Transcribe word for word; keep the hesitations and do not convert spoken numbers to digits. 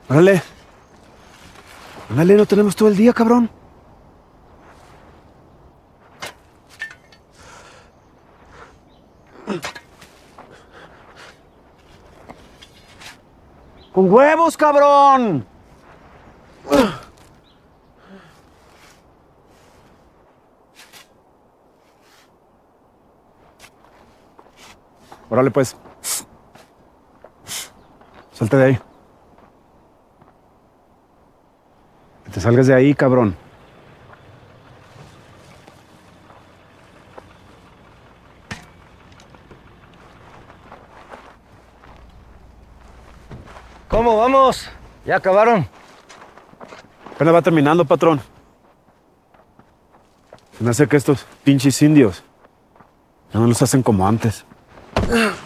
Órale. Órale, no tenemos todo el día, cabrón. ¡Con huevos, cabrón! Órale, pues. Salte de ahí. Que te salgas de ahí, cabrón. ¿Cómo vamos? ¿Ya acabaron? Apenas va terminando, patrón. Se me hace que estos pinches indios ya no los hacen como antes.